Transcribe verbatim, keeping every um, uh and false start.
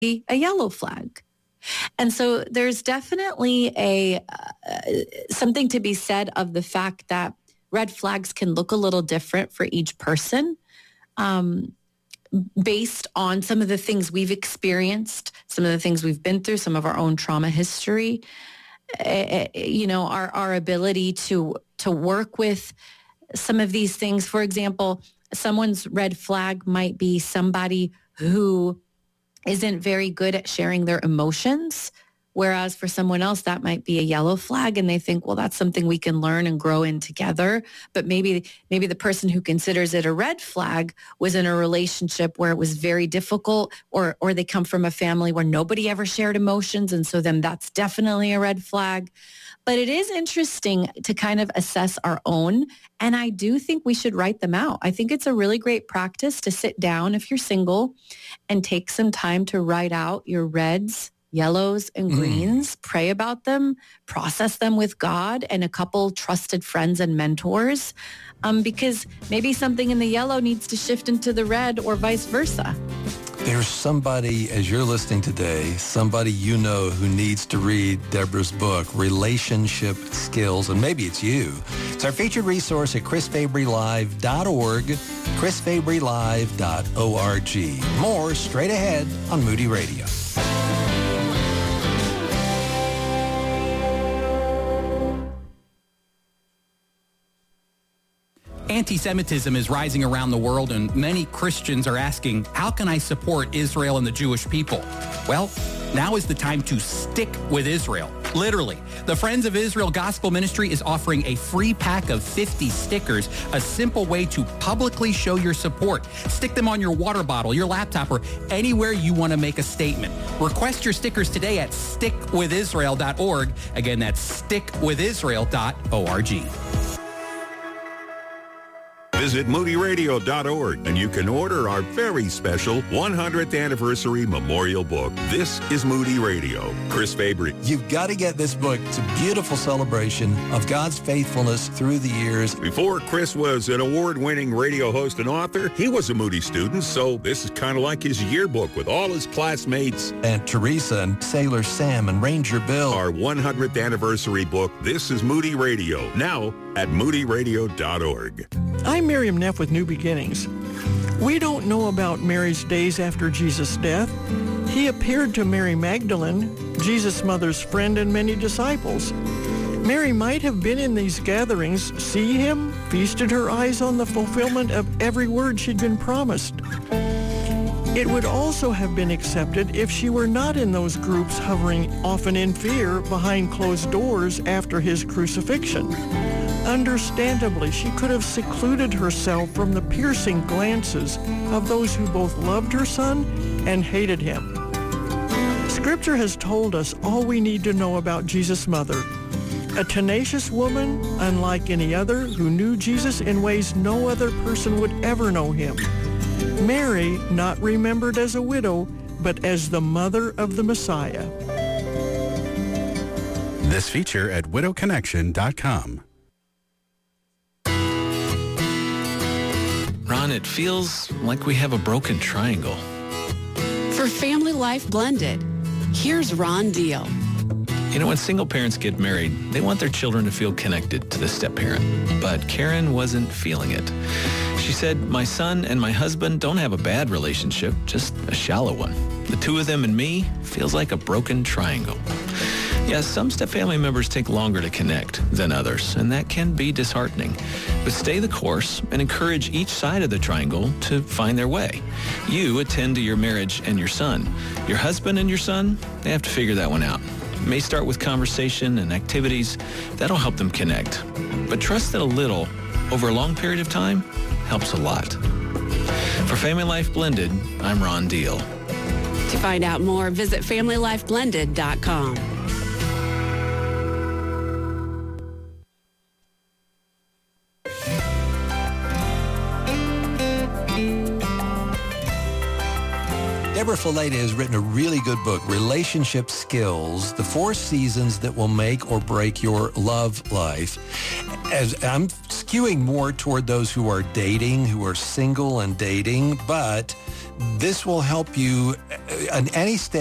be a yellow flag. And so there's definitely a uh, something to be said of the fact that red flags can look a little different for each person, um, based on some of the things we've experienced, some of the things we've been through, some of our own trauma history, uh, you know, our, our ability to, to work with some of these things. For example, someone's red flag might be somebody who isn't very good at sharing their emotions, whereas for someone else that might be a yellow flag, and they think, well, that's something we can learn and grow in together. But maybe maybe the person who considers it a red flag was in a relationship where it was very difficult, or or they come from a family where nobody ever shared emotions, and so then that's definitely a red flag. But it is interesting to kind of assess our own, and I do think we should write them out. I think it's a really great practice to sit down if you're single and take some time to write out your reds, yellows, and greens, mm. pray about them, process them with God and a couple trusted friends and mentors, um, because maybe something in the yellow needs to shift into the red or vice versa. There's somebody, as you're listening today, somebody you know who needs to read Deborah's book, Relationship Skills, and maybe it's you. It's our featured resource at chris fabry live dot org, chris fabry live dot org. More straight ahead on Moody Radio. Anti-Semitism is rising around the world, and many Christians are asking, how can I support Israel and the Jewish people? Well, now is the time to stick with Israel. Literally. The Friends of Israel Gospel Ministry is offering a free pack of fifty stickers, a simple way to publicly show your support. Stick them on your water bottle, your laptop, or anywhere you want to make a statement. Request your stickers today at stick with israel dot org. Again, that's stick with israel dot org. Visit moody radio dot org and you can order our very special one hundredth anniversary memorial book. This is Moody Radio. Chris Fabry. You've got to get this book. It's a beautiful celebration of God's faithfulness through the years. Before Chris was an award-winning radio host and author, he was a Moody student, so this is kind of like his yearbook with all his classmates. Aunt Teresa and Sailor Sam and Ranger Bill. Our one hundredth anniversary book, This is Moody Radio, now at moody radio dot org. I'm Miriam Neff with New Beginnings. We don't know about Mary's days after Jesus' death. He appeared to Mary Magdalene, Jesus' mother's friend, and many disciples. Mary might have been in these gatherings, see him, feasted her eyes on the fulfillment of every word she'd been promised. It would also have been accepted if she were not in those groups hovering, often in fear, behind closed doors after his crucifixion. Understandably, she could have secluded herself from the piercing glances of those who both loved her son and hated him. Scripture has told us all we need to know about Jesus' mother, a tenacious woman unlike any other who knew Jesus in ways no other person would ever know him. Mary, not remembered as a widow, but as the mother of the Messiah. This feature at widow connection dot com. Ron, it feels like we have a broken triangle. For Family Life Blended, here's Ron Deal. You know, when single parents get married, they want their children to feel connected to the step-parent. But Karen wasn't feeling it. She said, my son and my husband don't have a bad relationship, just a shallow one. The two of them and me feels like a broken triangle. Yes, some step-family members take longer to connect than others, and that can be disheartening. But stay the course and encourage each side of the triangle to find their way. You attend to your marriage and your son. Your husband and your son, they have to figure that one out. It may start with conversation and activities. That'll help them connect. But trust that a little, over a long period of time, helps a lot. For Family Life Blended, I'm Ron Deal. To find out more, visit family life blended dot com. Deborah Fileta has written a really good book, Relationship Skills, the four seasons that will make or break your love life. As I'm skewing more toward those who are dating, who are single and dating, but This will help you at any stage